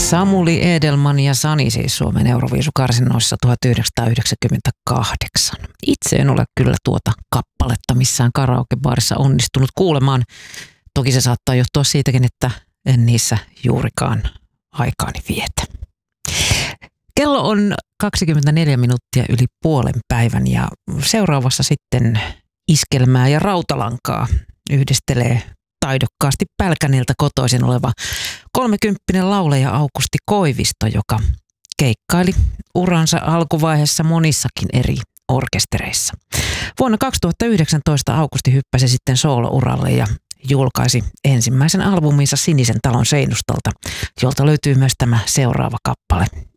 Samuli Edelman ja Sani siis Suomen Euroviisukarsinnoissa 1998. Itse en ole kyllä tuota kappaletta missään karaokebaarissa onnistunut kuulemaan. Toki se saattaa johtua siitäkin, että en niissä juurikaan aikaani vietä. Kello on 24 minuuttia yli puolen päivän ja seuraavassa sitten iskelmää ja rautalankaa yhdistelee taidokkaasti Pälkäniltä kotoisin oleva 30-vuotias laulaja Aukusti Koivisto, joka keikkaili uransa alkuvaiheessa monissakin eri orkestereissa. Vuonna 2019 Aukusti hyppäsi sitten soolouralle ja julkaisi ensimmäisen albuminsa Sinisen talon seinustolta, jolta löytyy myös tämä seuraava kappale